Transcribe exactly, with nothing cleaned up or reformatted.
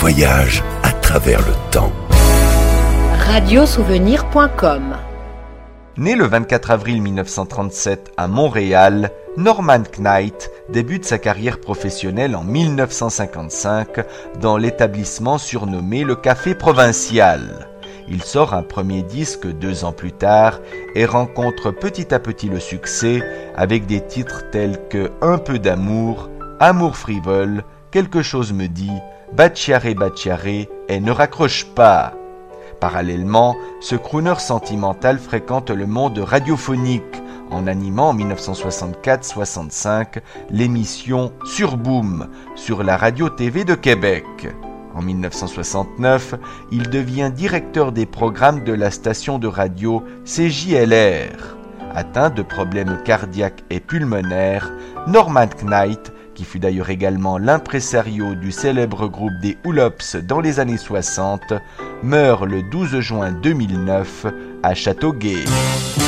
voyage à travers le temps. radiosouvenir point com. Né le vingt-quatre avril mille neuf cent trente-sept à Montréal, Norman Knight débute sa carrière professionnelle en mille neuf cent cinquante-cinq dans l'établissement surnommé le Café Provincial. Il sort un premier disque deux ans plus tard et rencontre petit à petit le succès avec des titres tels que Un peu d'amour, Amour frivole, Quelque chose me dit, Baciare Baciare et Ne raccroche pas. Parallèlement, ce crooner sentimental fréquente le monde radiophonique en animant en mille neuf cent soixante-quatre soixante-cinq l'émission Sur Boom sur la radio-T V de Québec. En mille neuf cent soixante-neuf, il devient directeur des programmes de la station de radio C J L R. Atteint de problèmes cardiaques et pulmonaires, Norman Knight, qui fut d'ailleurs également l'impresario du célèbre groupe des Hoolops dans les années soixante, meurt le douze juin deux mille neuf à Châteauguay.